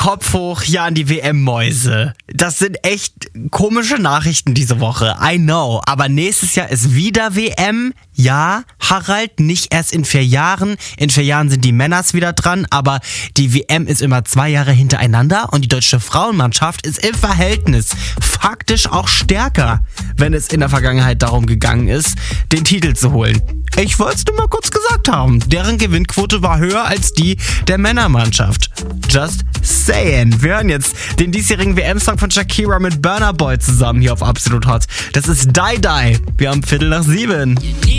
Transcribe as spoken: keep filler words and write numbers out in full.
Kopf hoch, ja an die W M-Mäuse. Das sind echt komische Nachrichten diese Woche. I know. Aber nächstes Jahr ist wieder W M. Ja, Harald, nicht erst in vier Jahren. In vier Jahren sind die Männers wieder dran. Aber die W M ist immer zwei Jahre hintereinander. Und die deutsche Frauenmannschaft ist im Verhältnis faktisch auch stärker, wenn es in der Vergangenheit darum gegangen ist, den Titel zu holen. Ich wollte es nur mal kurz gesagt haben. Deren Gewinnquote war höher als die der Männermannschaft. Just saying. Wir hören jetzt den diesjährigen W M-Song von Shakira mit Burna Boy zusammen hier auf Absolut Hot. Das ist Die Die. Wir haben Viertel nach sieben.